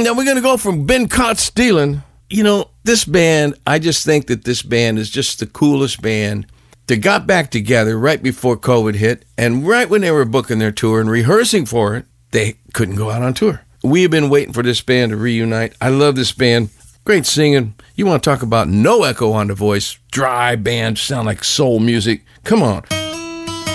Now we're going to go from Been Caught Stealing. You know, this band, I just think that this band is just the coolest band. They got back together right before COVID hit, and right when they were booking their tour and rehearsing for it, they couldn't go out on tour. We have been waiting for this band to reunite. I love this band. Great singing. You want to talk about no echo on the voice. Dry band, sound like soul music. Come on.